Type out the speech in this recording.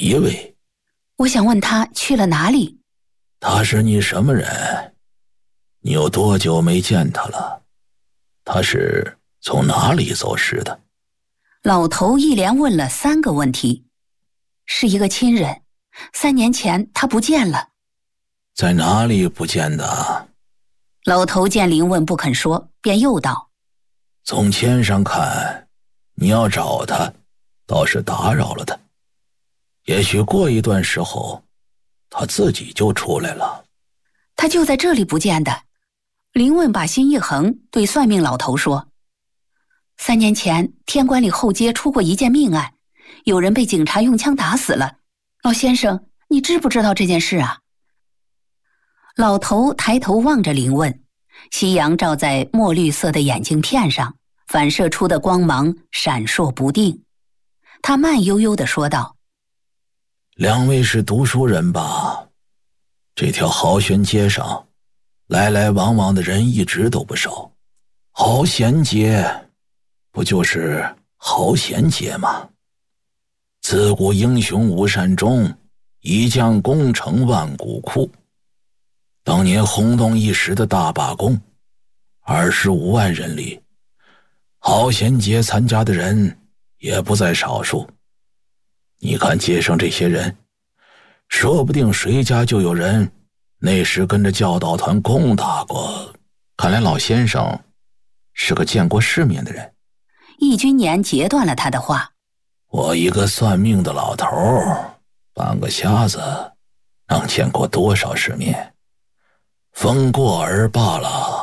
一位。 我想问他去了哪里。 他是你什么人？你有多久没见他了？他是从哪里走失的？ 老头一连问了3个问题。是一个亲人，3年前他不见了。 在哪里不见的？ 老头见林问不肯说，便又道： 从签上看，你要找他，倒是打扰了他。也许过一段时候，他自己就出来了。 他就在这里不见的。林问把心一横，对算命老头说：3年前天管里后街出过一件命案，有人被警察用枪打死了。老先生，你知不知道这件事啊？老头抬头望着林问，夕阳照在墨绿色的眼镜片上，反射出的光芒闪烁不定。他慢悠悠地说道： 两位是读书人吧？这条豪轩街上来来往往的人一直都不少。豪贤街不就是豪贤街吗？自古英雄无善终，一将功成万骨枯。当年轰动一时的大罢工，25万人里，豪贤节参加的人也不在少数。你看街上这些人，说不定谁家就有人那时跟着教导团攻打过。看来老先生是个见过世面的人。 易君年截断了他的话： 我一个算命的老头，半个瞎子，能见过多少世面？风过而罢了。